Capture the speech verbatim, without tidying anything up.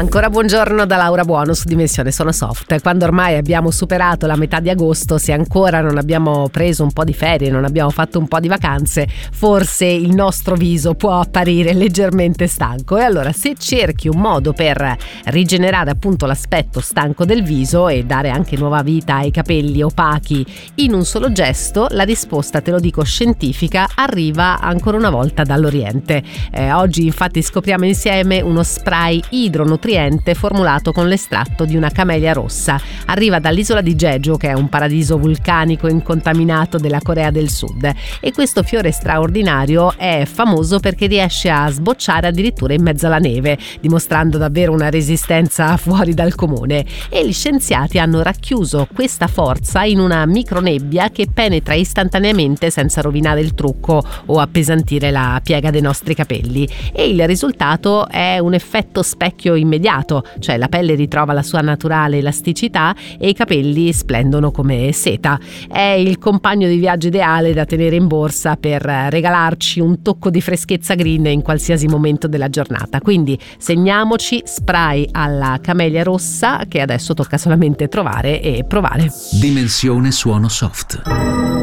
Ancora buongiorno da Laura Buono su Dimensione Suono Soft. Quando ormai abbiamo superato la metà di agosto, se ancora non abbiamo preso un po' di ferie, non abbiamo fatto un po' di vacanze, forse il nostro viso può apparire leggermente stanco. E allora, se cerchi un modo per rigenerare appunto l'aspetto stanco del viso e dare anche nuova vita ai capelli opachi in un solo gesto, la risposta, te lo dico, scientifica, arriva ancora una volta dall'Oriente. Eh, oggi infatti scopriamo insieme uno spray idronutriente formulato con l'estratto di una camellia rossa. Arriva dall'isola di Jeju, che è un paradiso vulcanico incontaminato della Corea del Sud, e questo fiore straordinario è famoso perché riesce a sbocciare addirittura in mezzo alla neve, dimostrando davvero una resistenza fuori dal comune. E gli scienziati hanno racchiuso questa forza in una micronebbia che penetra istantaneamente senza rovinare il trucco o appesantire la piega dei nostri capelli, e il risultato è un effetto specchio immediato, cioè la pelle ritrova la sua naturale elasticità e i capelli splendono come seta. È il compagno di viaggio ideale da tenere in borsa per regalarci un tocco di freschezza green in qualsiasi momento della giornata. Quindi segniamoci spray alla camellia rossa, che adesso tocca solamente trovare e provare. Dimensione Suono Soft.